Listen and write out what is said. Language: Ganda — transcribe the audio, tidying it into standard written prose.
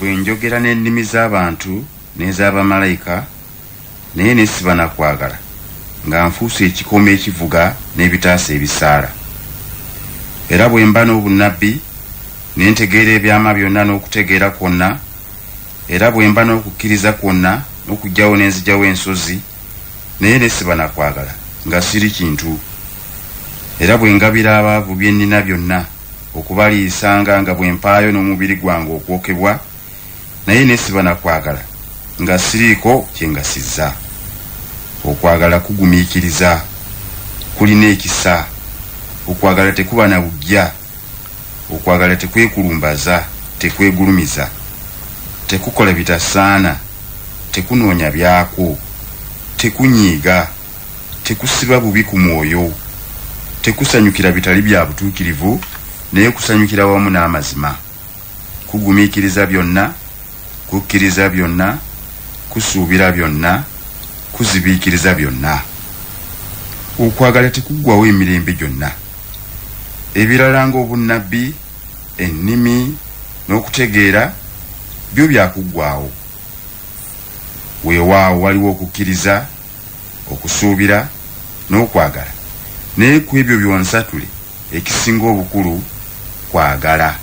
bwe njogera n'ennimi z'abantu n'ez'abamalayika naye nesiba na kwagala nga nfuuse ekikomo ekivuga n'ebitaasa ebisaala. Era bwe mba n'obunnabbi ne ntegeera ebyama byonna n'okutegeera kwonna, era bwe mba n'okukkiriza kwonna n'okugyawo n'enzigyawo ensozi, naye nesiba na kwagala nga siri kintu. Era bwe ngabira abaavu bye nnina byonna okubaliisanga nga bwe mpaayo n'omubiri gwange okwokebwa, naye nesiba na kwagala nga siriiko kye ngasizza. Okwagala kugumiikiriza, kulina ekisa. Okwagala tekuba na bujja. Okwagala tekwekulumbaza, tekwegulumiza, tekukola bitasaana, tekunoonya byako, tekunyiiga, tekusiba bubi ku mwoyo, tekusanyukira bitali bya butuukirivu, naye kusanyukira wamu n'amazima. Kugumiikiriza byonna, kukkiriza byonna, kusuubira byonna, kuzibiikiriza byonna. Okwagala tekuggwawo emirembe gyonna. Ebirala ng'obunnabbi, ennimi n'okutegeera byo byakuggwaawo. Weewaawo waliwo okukkiriza, okusuubira n'okwagala, naye ku ebyo byonsatule ekisinga obukulu kwagala.